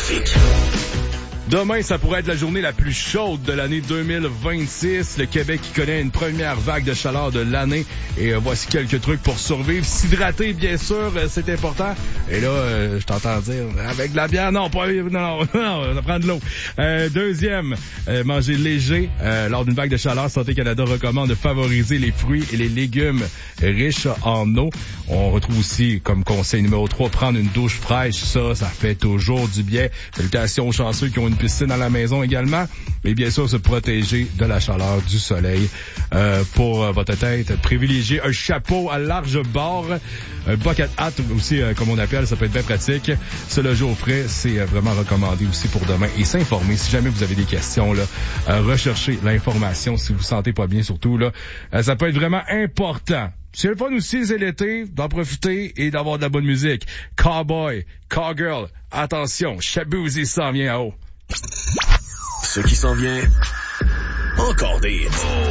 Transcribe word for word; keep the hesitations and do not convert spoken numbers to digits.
trafic. Demain, ça pourrait être la journée la plus chaude de l'année deux mille vingt-six. Le Québec qui connaît une première vague de chaleur de l'année. Et euh, voici quelques trucs pour survivre. S'hydrater, bien sûr, euh, c'est important. Et là, euh, je t'entends dire, avec de la bière, non, pas, non, non, non, ça prend de l'eau. Euh, deuxième, euh, manger léger. Euh, lors d'une vague de chaleur, Santé Canada recommande de favoriser les fruits et les légumes riches en eau. On retrouve aussi, comme conseil numéro trois, prendre une douche fraîche. Ça, ça fait toujours du bien. Salutations aux chanceux qui ont une piscine à la maison également. Et bien sûr, se protéger de la chaleur du soleil. Euh, pour euh, votre tête, privilégiez un chapeau à large bord. Un bucket hat aussi, euh, comme on appelle, ça peut être bien pratique. Se loger au frais, c'est euh, vraiment recommandé aussi pour demain. Et s'informer, si jamais vous avez des questions, là, euh, recherchez l'information si vous vous sentez pas bien surtout. Là, euh, ça peut être vraiment important. C'est le fun aussi, c'est l'été, d'en profiter et d'avoir de la bonne musique. Cowboy, cowgirl, attention, Shaboozey s'en vient à haut. Ce qui s'en vient, encore des hits.